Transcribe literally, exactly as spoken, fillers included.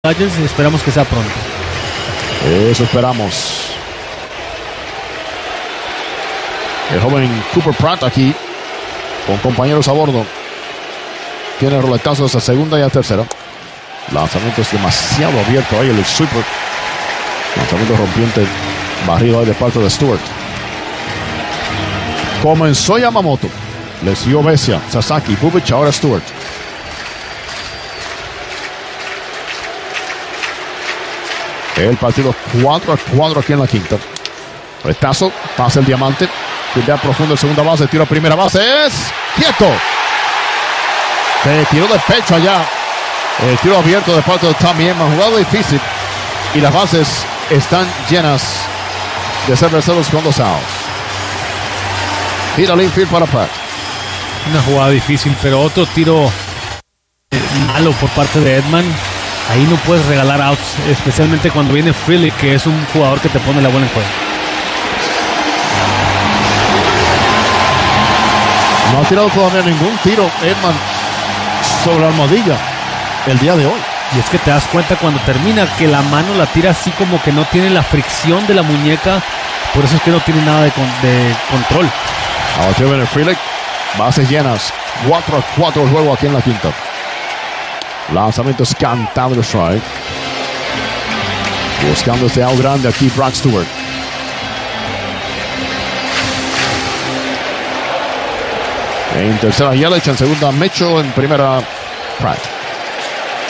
Dodgers y esperamos que sea pronto. Eso esperamos. El joven Cooper Pratt aquí con compañeros a bordo. Tiene roletazos a segunda y a tercera. Lanzamiento es demasiado abierto ahí el sweeper. Lanzamiento rompiente barrido ahí de parte de Stewart. Comenzó Yamamoto. Le siguió Vesia, Sasaki, Bubic, ahora Stewart. El partido cuatro a cuatro aquí en la quinta. Retazo, pasa el diamante. Fildea profundo en segunda base, tiro a primera base. Es quieto. Se tiró de pecho allá. El tiro abierto de parte de Tommy Edman. Jugado difícil. Y las bases están llenas de cerveceros con dos outs. Tira al infield para Pratt. Una jugada difícil, pero otro tiro malo por parte de Edman. Ahí no puedes regalar outs, especialmente cuando viene Frelick, que es un jugador que te pone la bola en juego. No ha tirado todavía ningún tiro Edman sobre la almohadilla el día de hoy. Y es que te das cuenta cuando termina que la mano la tira así como que no tiene la fricción de la muñeca. Por eso es que no tiene nada de, con, de control. Ahora tiene el Frelick. Bases llenas. cuatro a cuatro el juego aquí en la quinta. Lanzamiento es cantado de strike. Buscando este out grande aquí Brock Stewart. En tercera Yelich, en segunda Mitchell, en primera Pratt.